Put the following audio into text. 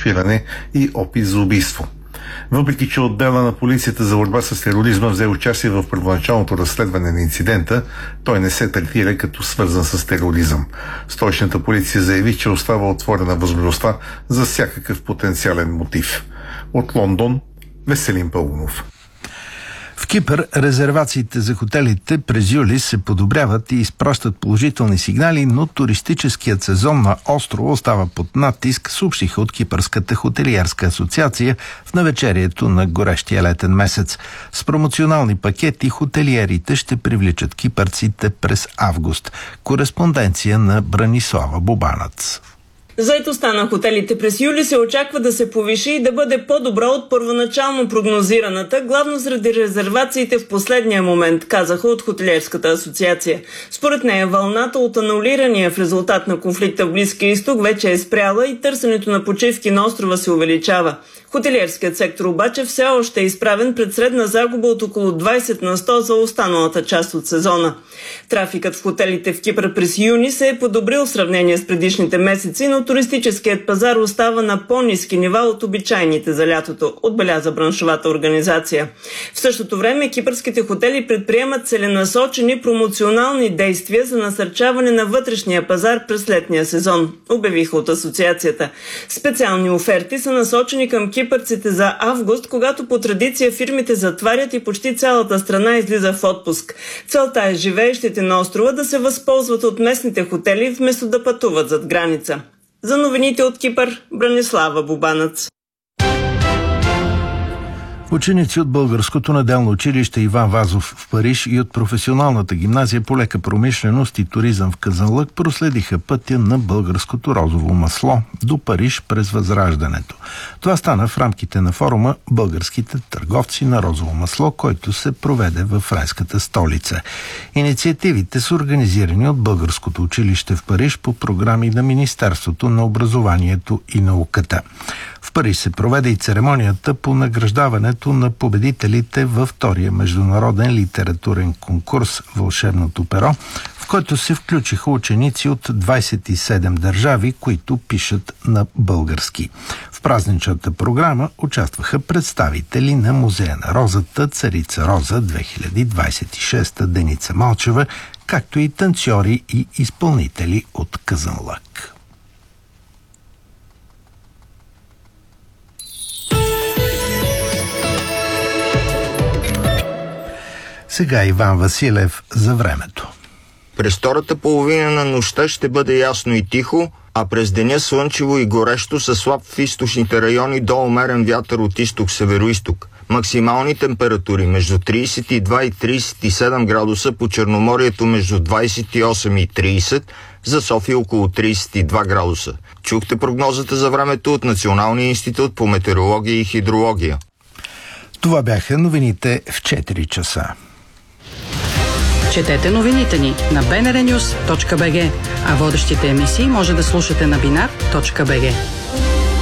шофиране и опит за убийство. Въпреки че отдела на полицията за борба с тероризма взе участие в първоначалното разследване на инцидента, той не се третира като свързан с тероризъм. Столичната полиция заяви, че остава отворена възможността за всякакъв потенциален мотив. От Лондон, Веселин Пълнов. В Кипър резервациите за хотелите през юли се подобряват и изпращат положителни сигнали, но туристическият сезон на острова остава под натиск, съобщиха от Кипърската хотелиерска асоциация в навечерието на горещия летен месец. С промоционални пакети хотелиерите ще привличат кипърците през август. Кореспонденция на Бранислава Бубанац. Заетостта на хотелите през юли се очаква да се повиши и да бъде по-добра от първоначално прогнозираната, главно заради резервациите в последния момент, казаха от Хотелиерската асоциация. Според нея вълната от анулирания в резултат на конфликта в Близкия изток вече е спряла и търсенето на почивки на острова се увеличава. Хотелиерският сектор обаче все още е изправен пред средна загуба от около 20 на 100 за останалата част от сезона. Трафикът в хотелите в Кипър през юни се е подобрил в сравнение с предишните месеци, но туристическият пазар остава на по-ниски нива от обичайните за лятото, отбеляза браншовата организация. В същото време кипърските хотели предприемат целенасочени промоционални действия за насърчаване на вътрешния пазар през летния сезон, обявиха от асоциацията. Специални оферти са насочени към кипърците за август, когато по традиция фирмите затварят и почти цялата страна излиза в отпуск. Целта е живеещите на острова да се възползват от местните хотели, вместо да пътуват зад граница. За новините от Кипър, Бранислава Бубанац. Ученици от Българското неделно училище Иван Вазов в Париж и от професионалната гимназия по лека промишленост и туризъм в Казанлък проследиха пътя на българското розово масло до Париж през Възраждането. Това стана в рамките на форума «Българските търговци на розово масло», който се проведе в френската столица. Инициативите са организирани от Българското училище в Париж по програми на Министерството на образованието и науката. В Париж се проведе и церемонията по награждаването на победителите във втория международен литературен конкурс «Вълшебното перо», в който се включиха ученици от 27 държави, които пишат на български. В празничната програма участваха представители на Музея на розата, Царица Роза 2026 Деница Малчева, както и танцори и изпълнители от Казанлък. Сега Иван Василев за времето. През втората половина на нощта ще бъде ясно и тихо, а през деня слънчево и горещо със слаб в източните райони до умерен вятър от изток-североизток. Максимални температури между 32 и 37 градуса, по Черноморието между 28 и 30, за София около 32 градуса. Чухте прогнозата за времето от Националния институт по метеорология и хидрология. Това бяха новините в 4 часа. Четете новините ни на bnrnews.bg, а водещите емисии може да слушате на binar.bg.